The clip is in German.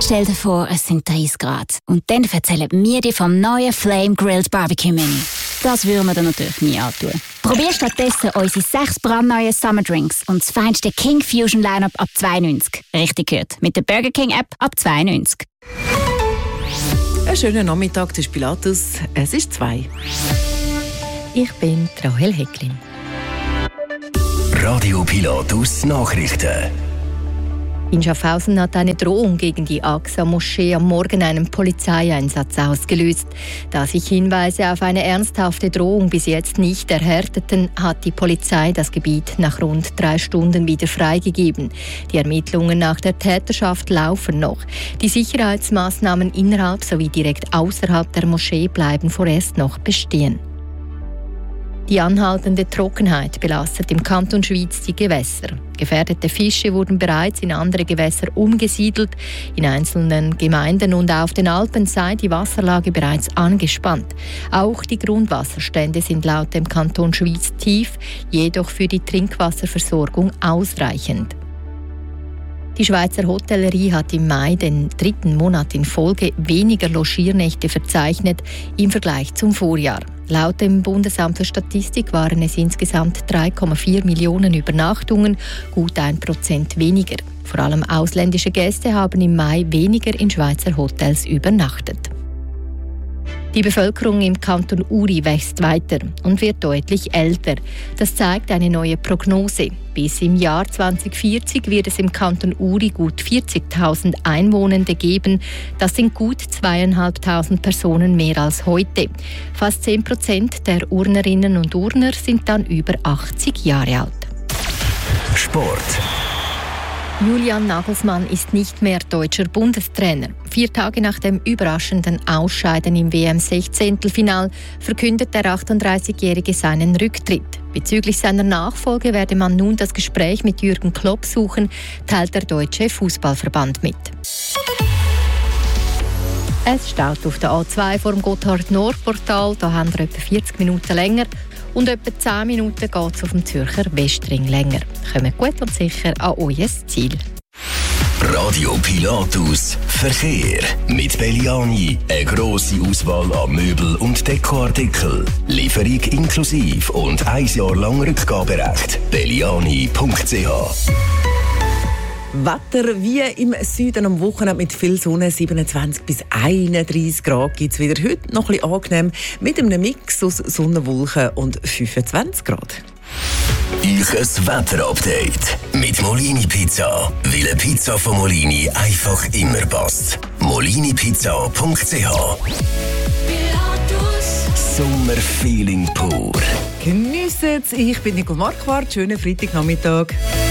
Stell dir vor, es sind 30 Grad. Und dann erzählen wir dir vom neuen Flame Grilled Barbecue Mini. Das würden wir dir natürlich nie antun. Probier stattdessen unsere 6 brandneuen Summer Drinks und das feinste King Fusion Lineup ab 2,90. Richtig gehört. Mit der Burger King App ab 2,90. Einen schönen Nachmittag, das ist Pilatus. Es ist 2. Ich bin Rahel Hecklin. Radio Pilatus Nachrichten. In Schaffhausen hat eine Drohung gegen die Aqsa-Moschee am Morgen einen Polizeieinsatz ausgelöst. Da sich Hinweise auf eine ernsthafte Drohung bis jetzt nicht erhärteten, hat die Polizei das Gebiet nach rund 3 Stunden wieder freigegeben. Die Ermittlungen nach der Täterschaft laufen noch. Die Sicherheitsmaßnahmen innerhalb sowie direkt außerhalb der Moschee bleiben vorerst noch bestehen. Die anhaltende Trockenheit belastet im Kanton Schwyz die Gewässer. Gefährdete Fische wurden bereits in andere Gewässer umgesiedelt. In einzelnen Gemeinden und auf den Alpen sei die Wasserlage bereits angespannt. Auch die Grundwasserstände sind laut dem Kanton Schwyz tief, jedoch für die Trinkwasserversorgung ausreichend. Die Schweizer Hotellerie hat im Mai den 3. Monat in Folge weniger Logiernächte verzeichnet im Vergleich zum Vorjahr. Laut dem Bundesamt für Statistik waren es insgesamt 3,4 Millionen Übernachtungen, gut 1% weniger. Vor allem ausländische Gäste haben im Mai weniger in Schweizer Hotels übernachtet. Die Bevölkerung im Kanton Uri wächst weiter und wird deutlich älter. Das zeigt eine neue Prognose. Bis im Jahr 2040 wird es im Kanton Uri gut 40.000 Einwohnende geben. Das sind gut 2'500 Personen mehr als heute. Fast 10% der Urnerinnen und Urner sind dann über 80 Jahre alt. Sport. Julian Nagelsmann ist nicht mehr deutscher Bundestrainer. 4 Tage nach dem überraschenden Ausscheiden im WM-16-Final verkündet der 38-Jährige seinen Rücktritt. Bezüglich seiner Nachfolge werde man nun das Gespräch mit Jürgen Klopp suchen, teilt der Deutsche Fußballverband mit. Es staut auf der A2 vor dem Gotthard-Nord-Portal. Da haben wir etwa 40 Minuten länger. Und etwa 10 Minuten geht es auf dem Zürcher Westring länger. Kommt gut und sicher an euer Ziel. Radio Pilatus Verkehr. Mit Belliani eine grosse Auswahl an Möbel- und Dekoartikeln. Lieferung inklusive und 1 Jahr lang Rückgaberecht. Belliani.ch. Wetter wie im Süden am Wochenende mit viel Sonne, 27 bis 31 Grad gibt es wieder. Heute noch ein bisschen angenehm mit einem Mix aus Sonnenwolken und 25 Grad. Euch Wetterupdate mit Molini Pizza. Weil eine Pizza von Molini einfach immer passt. molinipizza.ch. Sommerfeeling pur. Geniessen es. Ich bin Nicole Marquardt. Schönen Freitagnachmittag.